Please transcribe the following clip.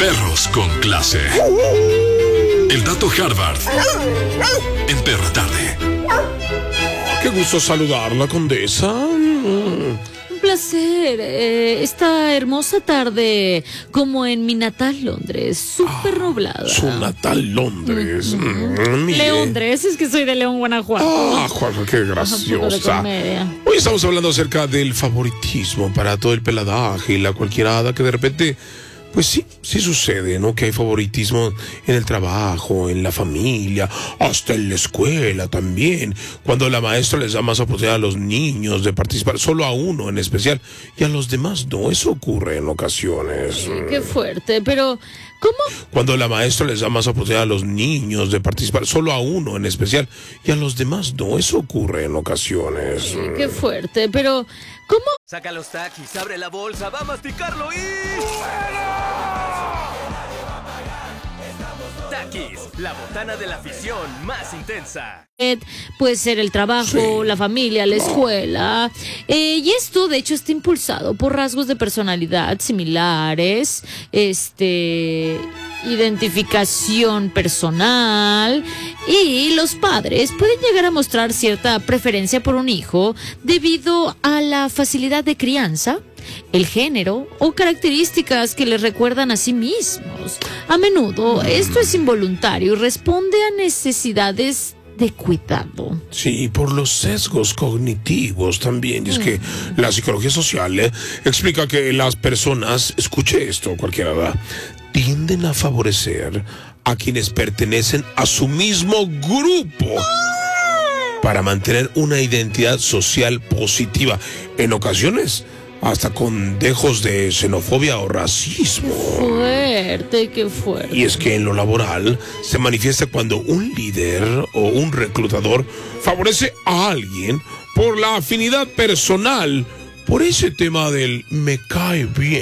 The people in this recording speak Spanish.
Perros con clase. El dato Harvard en Perra Tarde. Qué gusto saludarla, condesa. Un placer. Esta hermosa tarde, como en mi natal Londres, súper nublada. Su natal Londres. Mire. Londres, es que soy de León, Guanajuato. Juan, qué Un poco de graciosa. comedia. Hoy estamos hablando acerca del favoritismo para todo el peladaje y la cualquierada que de repente, pues sí sucede, ¿no? Que hay favoritismo en el trabajo, en la familia, hasta en la escuela también. Cuando la maestra les da más oportunidad a los niños de participar, solo a uno en especial, y a los demás no. Eso ocurre en ocasiones. Qué fuerte, pero ¿cómo? Cuando la maestra les da más oportunidad a los niños de participar, solo a uno en especial, y a los demás no. Eso ocurre en ocasiones. Qué fuerte, pero ¿cómo? Saca los taquis, abre la bolsa, va a masticarlo y... Taquis, la botana de la afición más intensa. Puede ser el trabajo, Sí. la familia, la escuela. Y esto, de hecho, está impulsado por rasgos de personalidad similares, identificación personal. Y los padres pueden llegar a mostrar cierta preferencia por un hijo debido a la facilidad de crianza, el género o características que les recuerdan a sí mismos. A menudo esto es involuntario y responde a necesidades de cuidado. Sí, por los sesgos cognitivos también. Y es que la psicología social explica que las personas, escuche esto, cualquiera edad, tienden a favorecer a quienes pertenecen a su mismo grupo para mantener una identidad social positiva. En ocasiones, hasta con dejos de xenofobia o racismo. Fuerte, qué fuerte. Y es que en lo laboral se manifiesta cuando un líder o un reclutador favorece a alguien por la afinidad personal, por ese tema del me cae bien.